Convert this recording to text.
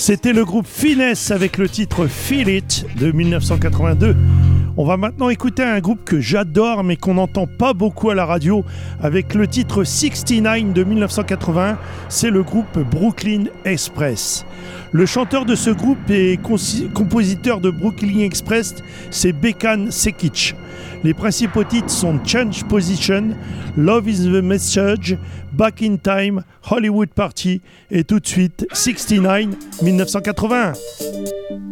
C'était le groupe Finesse avec le titre Feel It de 1982. On va maintenant écouter un groupe que j'adore mais qu'on n'entend pas beaucoup à la radio avec le titre 69 de 1980. C'est le groupe Brooklyn Express. Le chanteur de ce groupe et compositeur de Brooklyn Express, c'est Bekan Sekic. Les principaux titres sont Change Position, Love is the Message, Back in Time, Hollywood Party et tout de suite 69 1981.